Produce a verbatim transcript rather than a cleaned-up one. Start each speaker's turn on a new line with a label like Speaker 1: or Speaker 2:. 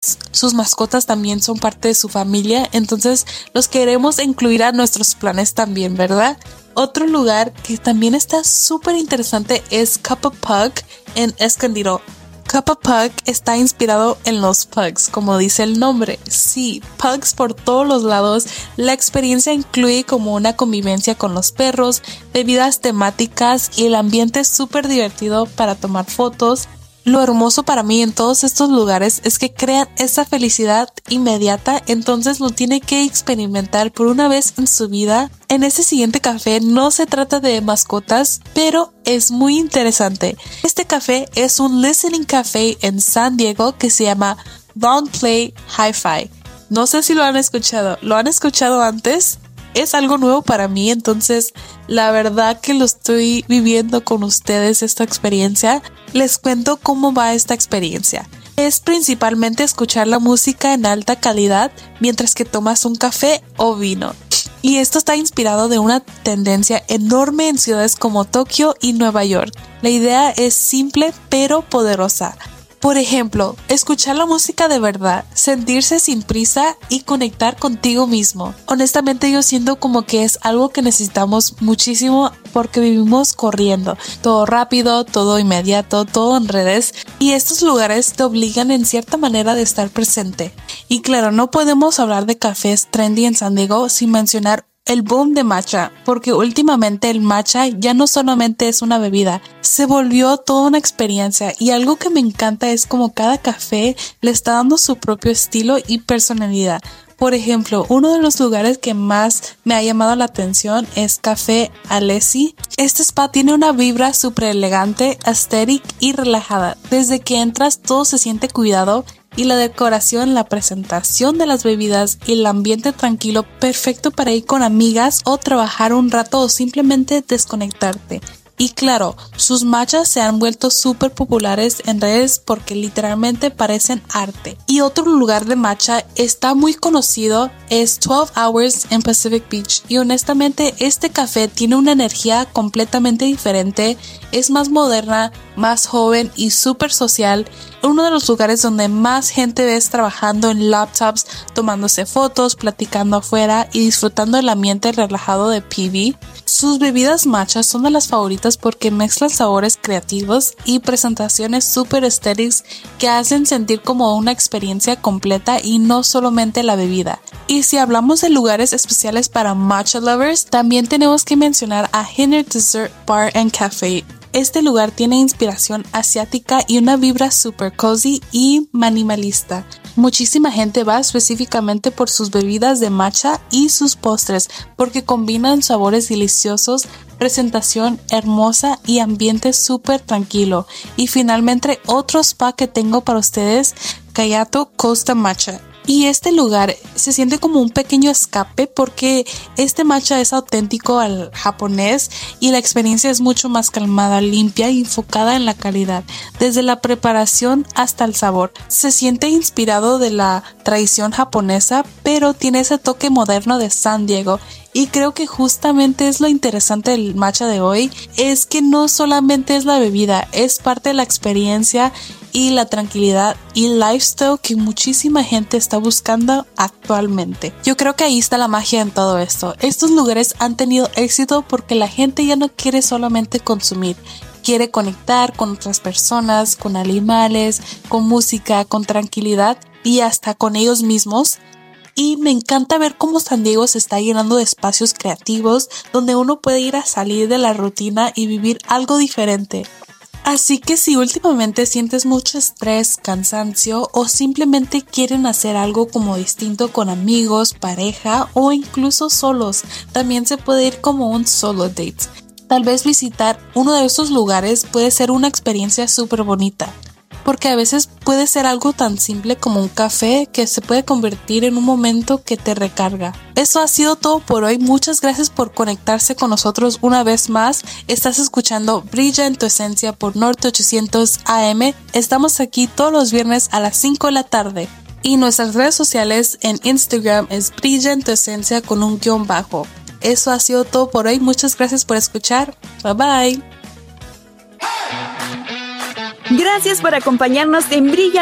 Speaker 1: sus mascotas también son parte de su familia, entonces los queremos incluir a nuestros planes también, ¿verdad? Otro lugar que también está súper interesante es Cup Pug en Escondido. Cup Pug está inspirado en los pugs, como dice el nombre. Sí, pugs por todos los lados. La experiencia incluye como una convivencia con los perros, bebidas temáticas y el ambiente es súper divertido para tomar fotos. Lo hermoso para mí en todos estos lugares es que crean esa felicidad inmediata, entonces lo tiene que experimentar por una vez en su vida. En ese siguiente café no se trata de mascotas, pero es muy interesante. Este café es un listening café en San Diego que se llama Long Play Hi-Fi. No sé si lo han escuchado. ¿Lo han escuchado antes? Es algo nuevo para mí, entonces la verdad que lo estoy viviendo con ustedes esta experiencia. Les cuento cómo va esta experiencia. Es principalmente escuchar la música en alta calidad mientras que tomas un café o vino. Y esto está inspirado de una tendencia enorme en ciudades como Tokio y Nueva York. La idea es simple pero poderosa. Por ejemplo, escuchar la música de verdad, sentirse sin prisa y conectar contigo mismo. Honestamente yo siento como que es algo que necesitamos muchísimo porque vivimos corriendo. Todo rápido, todo inmediato, todo en redes. Y estos lugares te obligan en cierta manera de estar presente. Y claro, no podemos hablar de cafés trendy en San Diego sin mencionar el boom de matcha, porque últimamente el matcha ya no solamente es una bebida, se volvió toda una experiencia y algo que me encanta es como cada café le está dando su propio estilo y personalidad. Por ejemplo, uno de los lugares que más me ha llamado la atención es Café Alessi. Este spa tiene una vibra súper elegante, aesthetic y relajada. Desde que entras todo se siente cuidado y la decoración, la presentación de las bebidas y el ambiente tranquilo perfecto para ir con amigas o trabajar un rato o simplemente desconectarte. Y claro, sus matchas se han vuelto súper populares en redes porque literalmente parecen arte. Y otro lugar de matcha está muy conocido es twelve hours en Pacific Beach. Y honestamente este café tiene una energía completamente diferente, es más moderna, más joven y súper social. Uno de los lugares donde más gente ves trabajando en laptops, tomándose fotos, platicando afuera y disfrutando el ambiente relajado de P V. Sus bebidas matcha son de las favoritas porque mezclan sabores creativos y presentaciones super estéticas que hacen sentir como una experiencia completa y no solamente la bebida. Y si hablamos de lugares especiales para matcha lovers, también tenemos que mencionar a Hinner Dessert Bar and Cafe. Este lugar tiene inspiración asiática y una vibra super cozy y minimalista. Muchísima gente va específicamente por sus bebidas de matcha y sus postres porque combinan sabores deliciosos, presentación hermosa y ambiente súper tranquilo. Y finalmente otro spa que tengo para ustedes, Kayato Costa Matcha. Y este lugar se siente como un pequeño escape porque este matcha es auténtico al japonés y la experiencia es mucho más calmada, limpia y enfocada en la calidad. Desde la preparación hasta el sabor. Se siente inspirado de la tradición japonesa, pero tiene ese toque moderno de San Diego. Y creo que justamente es lo interesante del matcha de hoy, es que no solamente es la bebida, es parte de la experiencia y la tranquilidad y lifestyle que muchísima gente está buscando actualmente. Yo creo que ahí está la magia en todo esto. Estos lugares han tenido éxito porque la gente ya no quiere solamente consumir, quiere conectar con otras personas, con animales, con música, con tranquilidad y hasta con ellos mismos. Y me encanta ver cómo San Diego se está llenando de espacios creativos donde uno puede ir a salir de la rutina y vivir algo diferente. Así que si últimamente sientes mucho estrés, cansancio o simplemente quieren hacer algo como distinto con amigos, pareja o incluso solos, también se puede ir como un solo date. Tal vez visitar uno de estos lugares puede ser una experiencia súper bonita. Porque a veces puede ser algo tan simple como un café que se puede convertir en un momento que te recarga. Eso ha sido todo por hoy. Muchas gracias por conectarse con nosotros una vez más. Estás escuchando Brilla en tu Esencia por Norte ochocientos A M. Estamos aquí todos los viernes a las cinco de la tarde. Y nuestras redes sociales en Instagram es Brilla en tu Esencia con un guión bajo. Eso ha sido todo por hoy. Muchas gracias por escuchar. Bye bye.
Speaker 2: Gracias por acompañarnos en Brilla